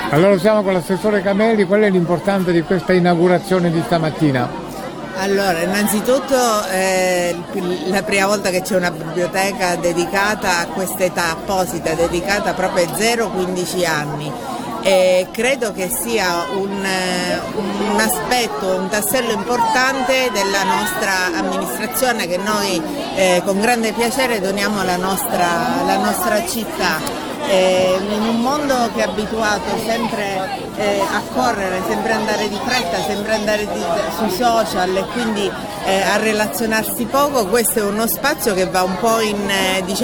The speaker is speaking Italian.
Allora siamo con l'assessore Camelli, qual è l'importanza di questa inaugurazione di stamattina? Allora, innanzitutto la prima volta che c'è una biblioteca dedicata a questa età apposita, dedicata proprio ai 0-15 anni. E credo che sia un aspetto, un tassello importante della nostra amministrazione che noi con grande piacere doniamo alla nostra città. In un mondo che è abituato sempre a correre, sempre andare di fretta, sempre andare sui social e quindi a relazionarsi poco, questo è uno spazio che va un po' in